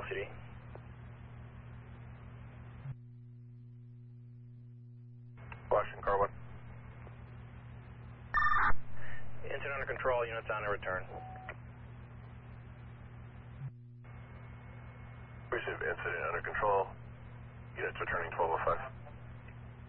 LCD. Washington, car 1. Incident under control, units on the return. Receive incident under control. Units returning 1205.